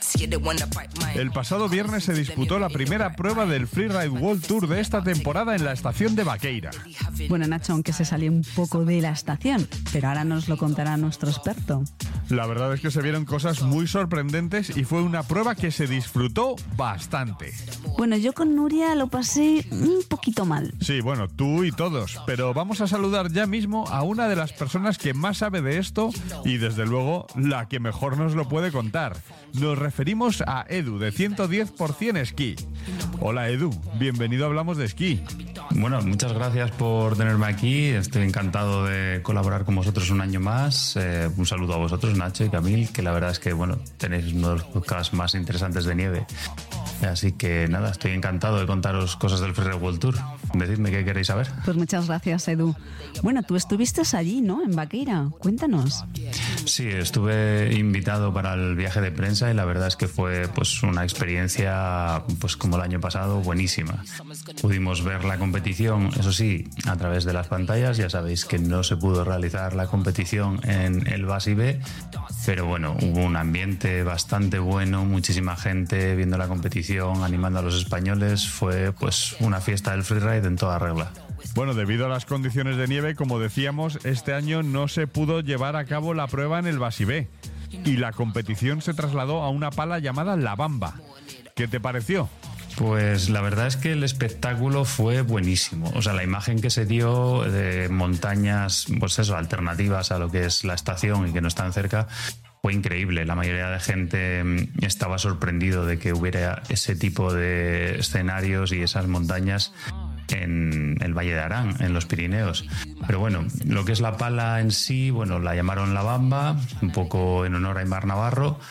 El pasado viernes se disputó la primera prueba del Freeride World Tour de esta temporada en la estación de Baqueira. Bueno, Nacho, aunque se salió un poco de la estación, pero ahora nos lo contará nuestro experto. La verdad es que se vieron cosas muy sorprendentes y fue una prueba que se disfrutó bastante. Bueno, yo con Nuria lo pasé un poquito mal. Sí, bueno, tú y todos, pero vamos a saludar ya mismo a una de las personas que más sabe de esto y desde luego la que mejor nos lo puede contar. Nos referimos a Edu de 110% Esquí. Hola Edu, bienvenido a Hablamos de Esquí. Bueno, muchas gracias por tenerme aquí. Estoy encantado de colaborar con vosotros un año más. Un saludo a vosotros, Nacho y Camil, que la verdad es que tenéis uno de los podcasts más interesantes de nieve. Así que nada, estoy encantado de contaros cosas del Freeride World Tour. Decidme qué queréis saber. Pues muchas gracias, Edu. Bueno, tú estuviste allí, ¿no? En Baqueira. Cuéntanos. Sí, estuve invitado para el viaje de prensa y la verdad es que fue una experiencia como el año pasado, buenísima. Pudimos ver la competición, eso sí, a través de las pantallas. Ya sabéis que no se pudo realizar la competición en el Basi B, pero bueno, hubo un ambiente bastante bueno, muchísima gente viendo la competición, animando a los españoles. Fue una fiesta del freeride en toda regla. Bueno, debido a las condiciones de nieve, como decíamos, este año no se pudo llevar a cabo la prueba en el Basi B y la competición se trasladó a una pala llamada La Bamba. ¿Qué te pareció? Pues la verdad es que el espectáculo fue buenísimo. O sea, la imagen que se dio de montañas, alternativas a lo que es la estación y que no están cerca, fue increíble. La mayoría de gente estaba sorprendido de que hubiera ese tipo de escenarios y esas montañas en el Valle de Arán, en los Pirineos. Pero bueno, lo que es la pala en sí, la llamaron La Bamba, un poco en honor a Aimar Navarro,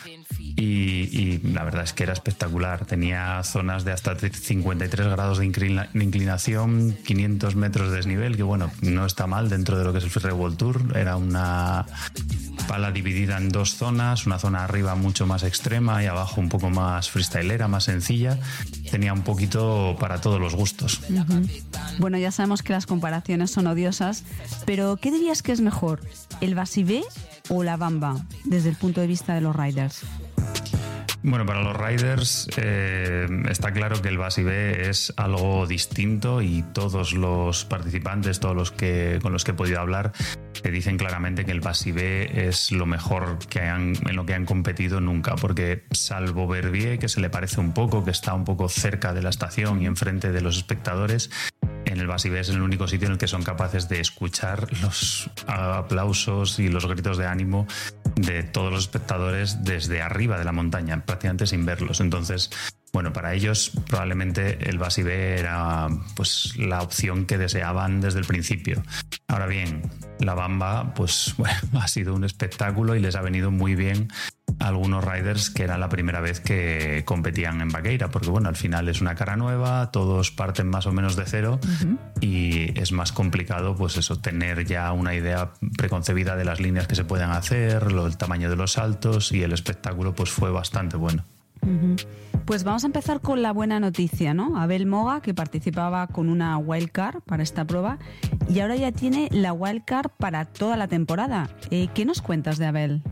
y la verdad es que era espectacular. Tenía zonas de hasta 53 grados de inclinación, 500 metros de desnivel, que no está mal dentro de lo que es el Freeride World Tour. Era una pala dividida en dos zonas, una zona arriba mucho más extrema y abajo un poco más freestylera, más sencilla. Tenía un poquito para todos los gustos. Uh-huh. Bueno, ya sabemos que las comparaciones son odiosas, pero ¿qué dirías que es mejor, el Basi B o La Bamba, desde el punto de vista de los riders? Bueno, para los riders está claro que el Basi B es algo distinto y todos los participantes, con los que he podido hablar, te dicen claramente que el Basi B es lo mejor en lo que han competido nunca, porque salvo Verbier, que se le parece un poco, que está un poco cerca de la estación y enfrente de los espectadores, en el Basi B es el único sitio en el que son capaces de escuchar los aplausos y los gritos de ánimo de todos los espectadores desde arriba de la montaña, prácticamente sin verlos. Entonces, para ellos probablemente el Basi B era la opción que deseaban desde el principio. Ahora bien, La Bamba ha sido un espectáculo y les ha venido muy bien a algunos riders que era la primera vez que competían en Baqueira, porque al final es una cara nueva, todos parten más o menos de cero. Uh-huh. Y es más complicado tener ya una idea preconcebida de las líneas que se pueden hacer, el tamaño de los saltos, y el espectáculo fue bastante bueno. Uh-huh. Pues vamos a empezar con la buena noticia, ¿no? Abel Moga, que participaba con una wildcard para esta prueba y ahora ya tiene la wildcard para toda la temporada. ¿Qué nos cuentas de Abel?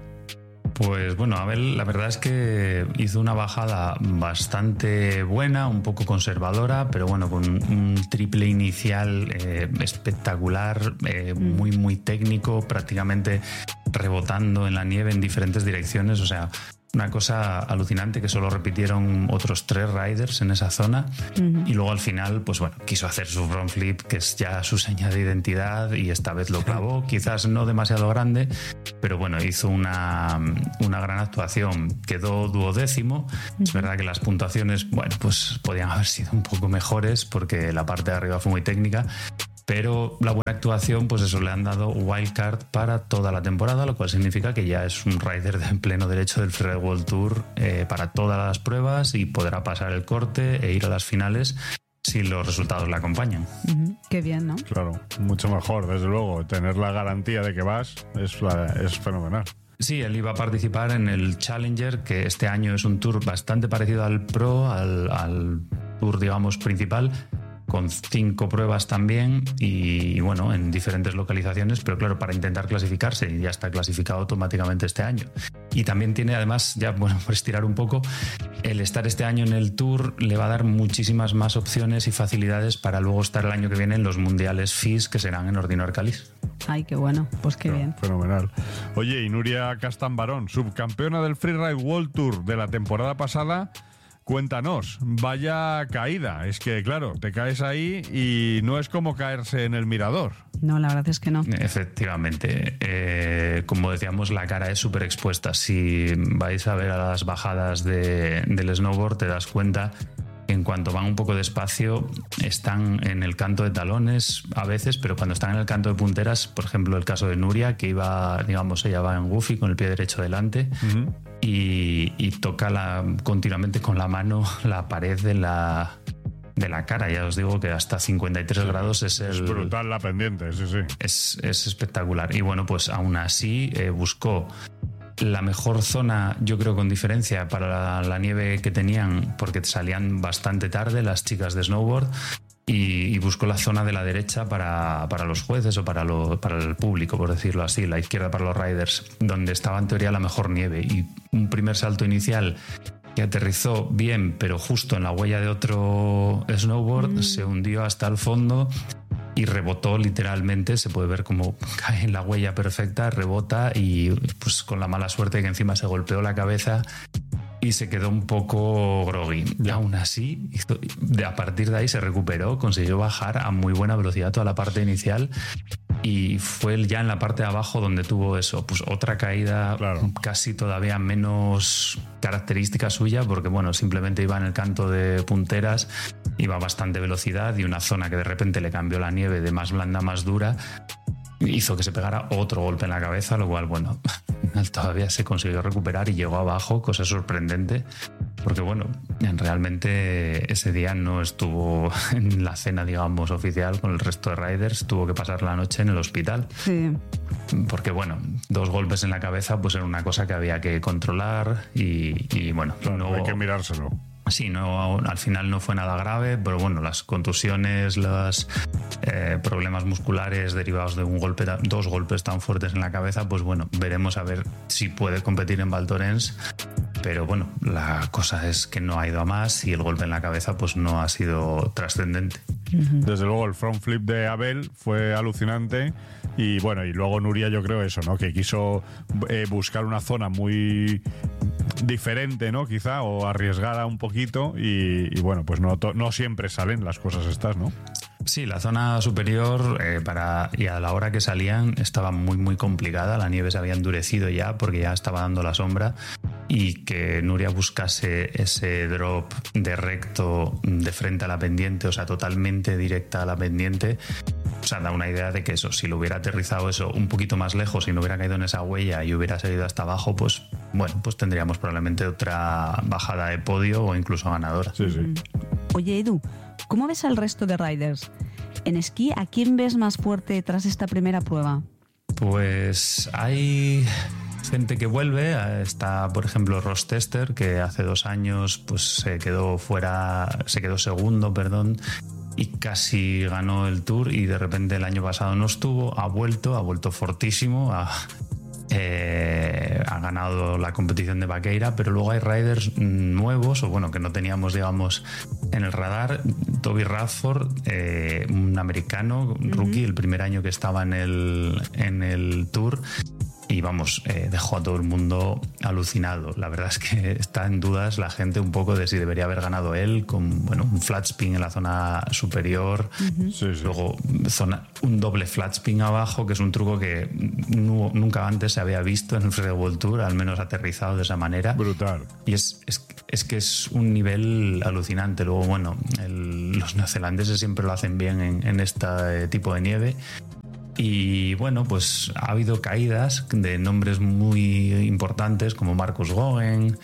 Pues Abel, la verdad es que hizo una bajada bastante buena, un poco conservadora, pero con un triple inicial espectacular, muy muy técnico, prácticamente rebotando en la nieve en diferentes direcciones. O sea, una cosa alucinante, que solo repitieron otros 3 riders en esa zona. Uh-huh. Y luego al final quiso hacer su front flip, que es ya su seña de identidad, y esta vez lo clavó, quizás no demasiado grande, pero hizo una gran actuación. Quedó 12º. Uh-huh. Es verdad que las puntuaciones podían haber sido un poco mejores porque la parte de arriba fue muy técnica, pero la buena actuación, le han dado wildcard para toda la temporada, lo cual significa que ya es un rider de pleno derecho del Freeride World Tour para todas las pruebas, y podrá pasar el corte e ir a las finales si los resultados le acompañan. Uh-huh. Qué bien, ¿no? Claro, mucho mejor, desde luego. Tener la garantía de que vas es fenomenal. Sí, él iba a participar en el Challenger, que este año es un tour bastante parecido al Pro, al tour, digamos, principal, con 5 pruebas también y bueno, en diferentes localizaciones, pero claro, para intentar clasificarse, y ya está clasificado automáticamente este año. Y también tiene además, ya bueno, por estirar un poco, el estar este año en el Tour le va a dar muchísimas más opciones y facilidades para luego estar el año que viene en los mundiales FIS, que serán en Ordino Arcalís. Ay, qué bueno, pues qué bien. Fenomenal. Oye, y Nuria Castan-Barón, subcampeona del Freeride World Tour de la temporada pasada. Cuéntanos, vaya caída. Es que, claro, te caes ahí y no es como caerse en el mirador. No, la verdad es que no. Efectivamente. Como decíamos, la cara es súper expuesta. Si vais a ver a las bajadas del snowboard, te das cuenta que en cuanto van un poco despacio, están en el canto de talones a veces, pero cuando están en el canto de punteras, por ejemplo, el caso de Nuria, que iba, digamos, ella va en goofy con el pie derecho delante. Uh-huh. Y toca continuamente con la mano la pared de la cara. Ya os digo que hasta 53 grados es brutal la pendiente, sí. Es espectacular. Y bueno, pues aún así buscó la mejor zona, yo creo con diferencia, para la nieve que tenían, porque salían bastante tarde las chicas de snowboard. Y buscó la zona de la derecha para los jueces o para el público, por decirlo así, la izquierda para los riders, donde estaba en teoría la mejor nieve. Y un primer salto inicial que aterrizó bien, pero justo en la huella de otro snowboard, se hundió hasta el fondo y rebotó literalmente. Se puede ver cómo cae en la huella perfecta, rebota y pues con la mala suerte que encima se golpeó la cabeza y se quedó un poco groggy. Y aún así, a partir de ahí se recuperó, consiguió bajar a muy buena velocidad toda la parte inicial y fue ya en la parte de abajo donde tuvo eso, pues otra caída, claro, casi todavía menos característica suya, porque bueno, simplemente iba en el canto de punteras, iba a bastante velocidad y una zona que de repente le cambió la nieve de más blanda a más dura hizo que se pegara otro golpe en la cabeza, lo cual, bueno, todavía se consiguió recuperar y llegó abajo, cosa sorprendente, porque, bueno, realmente ese día no estuvo en la cena, digamos, oficial con el resto de riders, tuvo que pasar la noche en el hospital. Sí. Porque, bueno, 2 golpes en la cabeza pues era una cosa que había que controlar y bueno, claro, no hay que mirárselo. Sí, no, al final no fue nada grave, pero bueno, las contusiones, los problemas musculares derivados de 2 golpes tan fuertes en la cabeza, pues bueno, veremos a ver si puede competir en Val Thorens. Pero bueno, la cosa es que no ha ido a más y el golpe en la cabeza pues no ha sido trascendente. Desde luego el front flip de Abel fue alucinante. Y bueno, y luego Nuria, yo creo eso, ¿no? Que quiso buscar una zona muy diferente, ¿no? Quizá, o arriesgada un poquito y bueno, pues no siempre salen las cosas estas, ¿no? Sí, la zona superior y a la hora que salían estaba muy muy complicada, la nieve se había endurecido ya porque ya estaba dando la sombra y que Nuria buscase ese drop de recto de frente a la pendiente, o sea, totalmente directa a la pendiente. O sea, da una idea de que eso, si lo hubiera aterrizado eso un poquito más lejos y no hubiera caído en esa huella y hubiera seguido hasta abajo, pues bueno, pues tendríamos probablemente otra bajada de podio o incluso ganadora. Sí, sí. Oye, Edu, ¿cómo ves al resto de riders? En esquí, ¿a quién ves más fuerte tras esta primera prueba? Pues hay gente que vuelve. Está, por ejemplo, Ross Tester, que hace 2 años pues se quedó segundo, y casi ganó el Tour y de repente el año pasado no estuvo, ha vuelto fortísimo, ha ganado la competición de Baqueira, pero luego hay riders nuevos, o bueno, que no teníamos, digamos, en el radar. Toby Radford, un americano, rookie, el primer año que estaba en el Tour. Y vamos, dejó a todo el mundo alucinado. La verdad es que está en dudas la gente un poco de si debería haber ganado él, con bueno, un flat spin en la zona superior, sí, sí. Luego un doble flat spin abajo, que es un truco que nunca antes se había visto en el Freeride World Tour, al menos aterrizado de esa manera. Brutal. Y es que es un nivel alucinante. Luego, bueno, los neozelandeses siempre lo hacen bien en este tipo de nieve. Y bueno, pues ha habido caídas de nombres muy importantes como Marcus Goen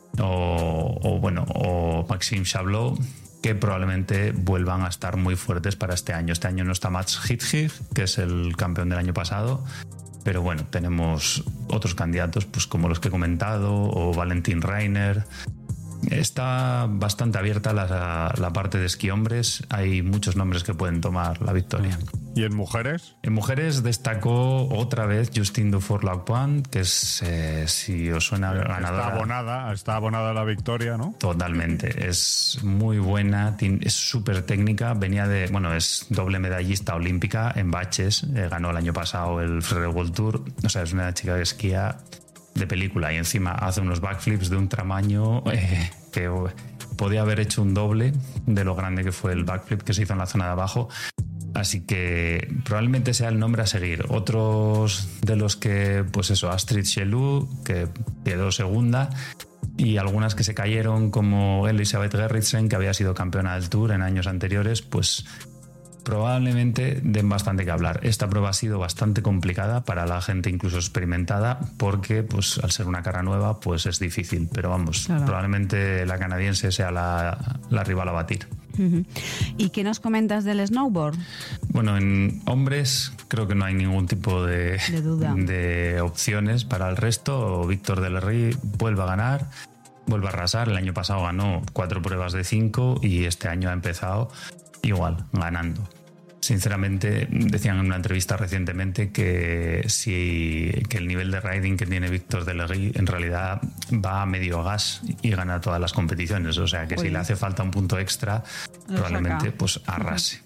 o Maxime Chablot, que probablemente vuelvan a estar muy fuertes para este año. Este año no está Mats Hidhig, que es el campeón del año pasado, pero bueno, tenemos otros candidatos pues como los que he comentado, o Valentin Reiner. Está bastante abierta la parte de esquí hombres. Hay muchos nombres que pueden tomar la victoria. ¿Y en mujeres? En mujeres destacó otra vez Justine Dufour-Lacpointe, que es, si os suena, ganadora. Está abonada la victoria, ¿no? Totalmente. Es muy buena, es súper técnica. Es doble medallista olímpica en baches. Ganó el año pasado el Freeride World Tour. O sea, es una chica que esquía de película y encima hace unos backflips de un tamaño que podía haber hecho un doble de lo grande que fue el backflip que se hizo en la zona de abajo. Así que probablemente sea el nombre a seguir. Otros de los que, pues eso, Astrid Chelou, que quedó segunda, y algunas que se cayeron, como Elisabeth Gerritsen, que había sido campeona del Tour en años anteriores, pues probablemente den bastante que hablar. Esta prueba ha sido bastante complicada para la gente incluso experimentada, porque pues al ser una cara nueva pues es difícil, pero vamos, claro, probablemente la canadiense sea la rival a batir. ¿Y qué nos comentas del snowboard? Bueno, en hombres creo que no hay ningún tipo de duda, de opciones para el resto. Víctor Delerry vuelve a ganar, vuelve a arrasar. El año pasado ganó 4 pruebas de 5 y este año ha empezado igual, ganando. Sinceramente, decían en una entrevista recientemente que el nivel de riding que tiene Víctor Delerry en realidad va a medio gas y gana todas las competiciones. O sea que si le hace falta un punto extra, probablemente pues arrase.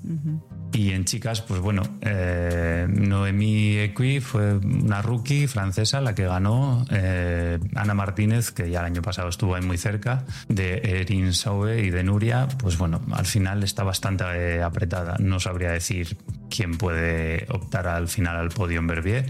Y en chicas, pues bueno, Noémie Equi fue una rookie francesa la que ganó. Ana Martínez, que ya el año pasado estuvo ahí muy cerca, de Erin Saue y de Nuria, pues bueno, al final está bastante apretada. No sabría decir quién puede optar al final al podio en Verbier.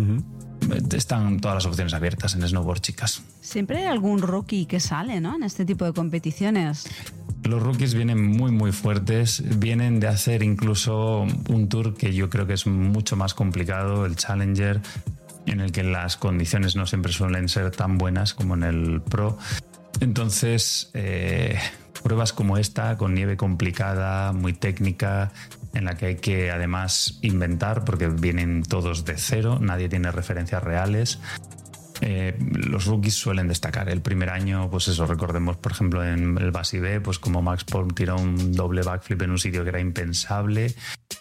Están todas las opciones abiertas en snowboard, chicas. Siempre hay algún rookie que sale, ¿no?, en este tipo de competiciones. Los rookies vienen muy muy fuertes, vienen de hacer incluso un tour que yo creo que es mucho más complicado, el Challenger, en el que las condiciones no siempre suelen ser tan buenas como en el Pro. Entonces, pruebas como esta, con nieve complicada, muy técnica, en la que hay que además inventar, porque vienen todos de cero, nadie tiene referencias reales. Los rookies suelen destacar. El primer año, pues eso, recordemos, por ejemplo, en el Basibé, pues como Max Polm tiró un doble backflip en un sitio que era impensable.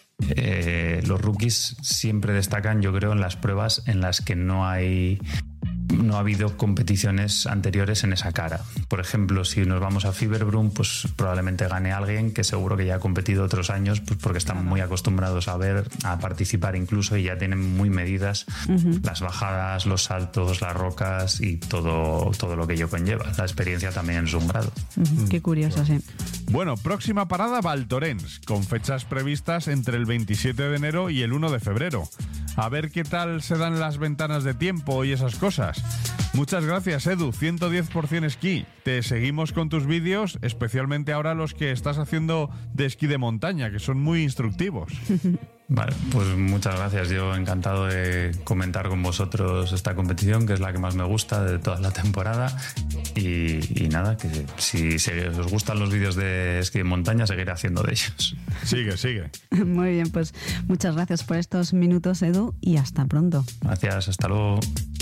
Los rookies siempre destacan, yo creo, en las pruebas en las que no ha habido competiciones anteriores en esa cara. Por ejemplo, si nos vamos a Fieberbrunn, pues probablemente gane alguien que seguro que ya ha competido otros años, pues porque están muy acostumbrados a participar incluso, y ya tienen muy medidas las bajadas, los saltos, las rocas y todo lo que ello conlleva. La experiencia también es un grado. Qué curioso, sí. Bueno, próxima parada, Val Thorens, con fechas previstas entre el 27 de enero y el 1 de febrero. A ver qué tal se dan las ventanas de tiempo y esas cosas. Muchas gracias, Edu, 110% esquí. Te seguimos con tus vídeos, especialmente ahora los que estás haciendo de esquí de montaña, que son muy instructivos. Vale, pues muchas gracias. Yo encantado de comentar con vosotros esta competición, que es la que más me gusta de toda la temporada. Y nada, que si os gustan los vídeos de esquí de montaña, seguiré haciendo de ellos. Sigue. Muy bien, pues muchas gracias por estos minutos, Edu, y hasta pronto. Gracias, hasta luego.